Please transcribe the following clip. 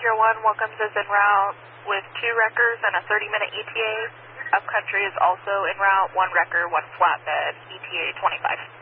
Passenger 1, welcomes is en route with 2 wreckers and a 30-minute ETA. Upcountry is also en route, 1 wrecker, 1 flatbed, ETA 25.